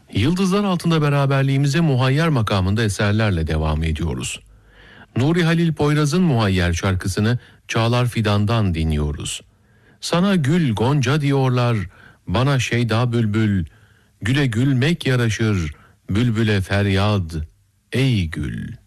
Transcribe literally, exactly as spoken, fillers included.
Yıldızlar altında beraberliğimize muhayyer makamında eserlerle devam ediyoruz. Nuri Halil Poyraz'ın Muhayyer şarkısını Çağlar Fidan'dan dinliyoruz. Sana gül gonca diyorlar, bana şeyda bülbül, güle gülmek yaraşır, bülbüle feryat, ey gül.